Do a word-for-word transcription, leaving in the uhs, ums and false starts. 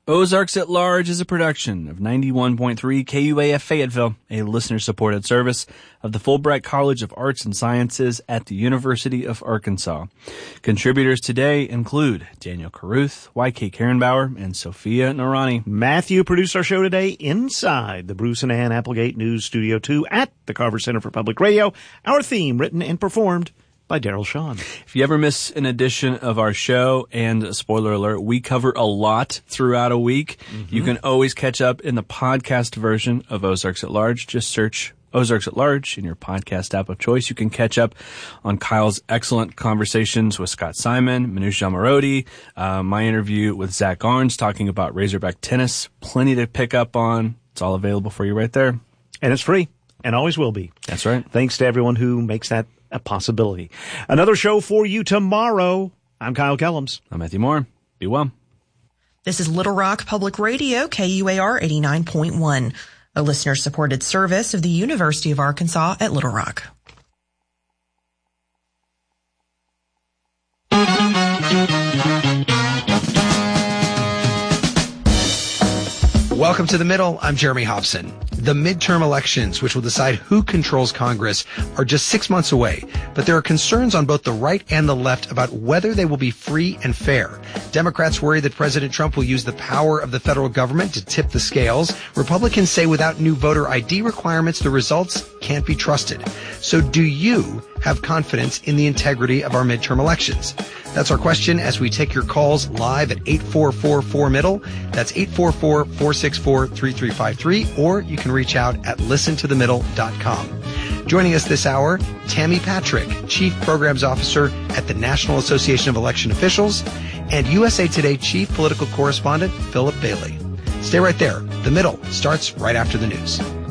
Ozarks at Large is a production of ninety-one point three K U A F Fayetteville, a listener-supported service of the Fulbright College of Arts and Sciences at the University of Arkansas. Contributors today include Daniel Caruth, Y K Karenbauer, and Sophia Narani. Matthew produced our show today inside the Bruce and Ann Applegate News Studio two at the Carver Center for Public Radio. Our theme written and performed by Daryl Shawn. If you ever miss an edition of our show, and spoiler alert, we cover a lot throughout a week, mm-hmm. you can always catch up in the podcast version of Ozarks at Large. Just search Ozarks at Large in your podcast app of choice. You can catch up on Kyle's excellent conversations with Scott Simon, Manoush Jamarodi, uh, my interview with Zach Arns talking about Razorback tennis. Plenty to pick up on. It's all available for you right there. And it's free, and always will be. That's right. Thanks to everyone who makes that a possibility. Another show for you tomorrow. I'm Kyle Kellums. I'm Matthew Moore. Be well. This is Little Rock Public Radio, K U A R eighty-nine point one, a listener-supported service of the University of Arkansas at Little Rock. Welcome to The Middle. I'm Jeremy Hobson. The midterm elections, which will decide who controls Congress, are just six months away, but there are concerns on both the right and the left about whether they will be free and fair. Democrats worry that President Trump will use the power of the federal government to tip the scales. Republicans say without new voter I D requirements, the results can't be trusted. So do you have confidence in the integrity of our midterm elections? That's our question as we take your calls live at eight four four four middle. That's eight four four, four six four, three three five three, or you can reach out at listen to the middle dot com. Joining us this hour, Tammy Patrick, Chief Programs Officer at the National Association of Election Officials, and U S A Today Chief Political Correspondent Philip Bailey. Stay right there. The Middle starts right after the news.